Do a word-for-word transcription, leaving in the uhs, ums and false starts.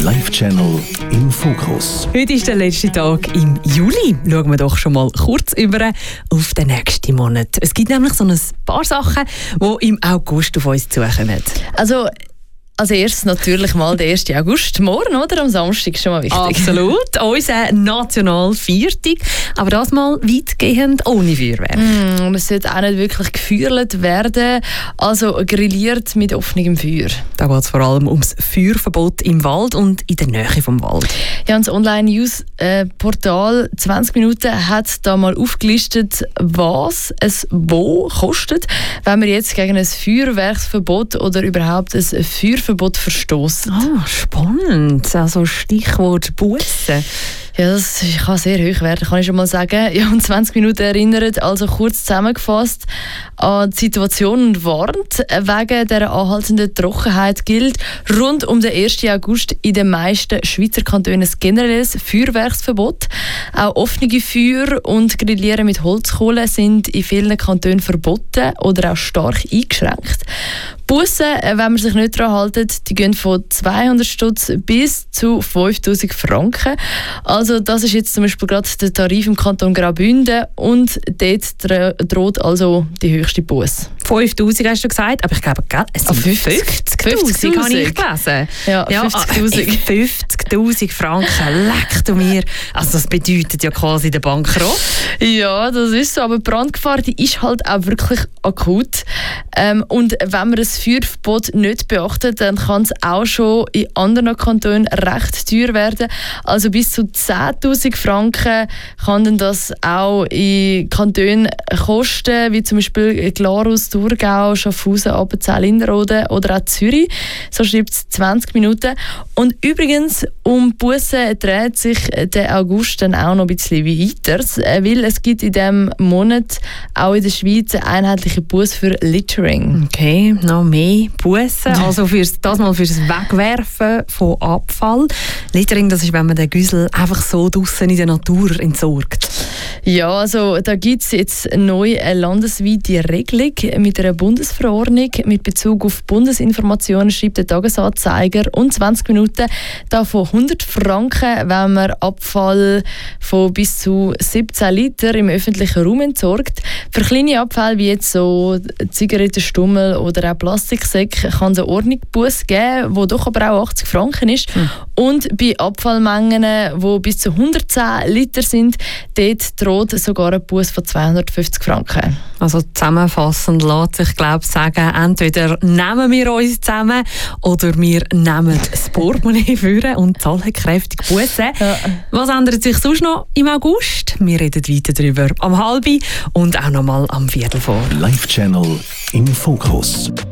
Live-Channel im Fokus. Heute ist der letzte Tag im Juli. Schauen wir doch schon mal kurz über auf den nächsten Monat. Es gibt nämlich so ein paar Sachen, die im August auf uns zukommen. Also als erstes natürlich mal der ersten August. Morgen, oder? Am Samstag ist schon mal wichtig. Absolut. Unser Nationalviertag. Aber das mal weitgehend ohne Feuerwerk. Mm, und es sollte auch nicht wirklich gefeuert werden. Also grilliert mit offenem Feuer. Da geht es vor allem ums Feuerverbot im Wald und in der Nähe vom Wald. Ja, und das Online-News-Portal zwanzig Minuten hat da mal aufgelistet, was es wo kostet, wenn man jetzt gegen ein Feuerwerksverbot oder überhaupt ein Feuerverbot verstoßen. Ah, spannend. Also Stichwort Bussen. Ja, das kann sehr hoch werden, kann ich schon mal sagen. Ja, und zwanzig Minuten erinnert, also kurz zusammengefasst, an die Situation und warnt, wegen dieser anhaltenden Trockenheit gilt rund um den ersten August in den meisten Schweizer Kantonen ein generelles Feuerwerksverbot. Auch offene Feuer und Grillieren mit Holzkohle sind in vielen Kantonen verboten oder auch stark eingeschränkt. Bussen, wenn man sich nicht daran hält, die gehen von zweihundert Stutz bis zu fünftausend Franken. Also das ist jetzt zum Beispiel gerade der Tarif im Kanton Graubünden und dort droht also die höchste Busse. fünftausend hast du gesagt, aber ich glaube, es sind fünfzigtausend habe ich gelesen. Ja, ja fünfzigtausend. fünfzigtausend Franken, leck du mir. Also das bedeutet ja quasi den Bankrott. Ja, das ist so, aber die Brandgefahr, die ist halt auch wirklich akut. Ähm, und wenn man das Feuerverbot nicht beachtet, dann kann es auch schon in anderen Kantonen recht teuer werden. Also bis zu zehntausend Franken kann dann das auch in Kantonen kosten, wie zum Beispiel Glarus, Thurgau, Schaffhausen, Appenzell Innerrhoden oder auch Zürich. So schreibt es zwanzig Minuten. Und übrigens, um Bussen dreht sich der August dann auch noch ein bisschen weiter, weil es gibt in diesem Monat auch in der Schweiz eine einheitliche Busse für Littering. Okay, noch mehr Bussen, also fürs, das mal fürs Wegwerfen von Abfall. Littering, das ist, wenn man den Güssel einfach so draussen in der Natur entsorgt. Ja, also da gibt es jetzt neu eine landesweite Regelung mit einer Bundesverordnung mit Bezug auf Bundesinformationen, schreibt der Tagesanzeiger, und zwanzig Minuten davon hundert Franken, wenn man Abfall von bis zu siebzehn Liter im öffentlichen Raum entsorgt. Für kleine Abfälle wie jetzt so Zigarettenstummel oder auch Plastiksäcke kann es eine Ordnungsbusse geben, die doch aber auch achtzig Franken ist. Hm. Und bei Abfallmengen, die bis zu hundertzehn Liter sind, dort droht sogar eine Busse von zweihundertfünfzig Franken. Also zusammenfassend lässt sich, glaube ich, sagen, entweder nehmen wir uns zusammen oder wir nehmen das Portemonnaie führen und zahlen kräftig Busse. Ja. Was ändert sich sonst noch im August? Wir reden weiter darüber am halben und auch noch mal am Viertel vor. Live-Channel im Fokus.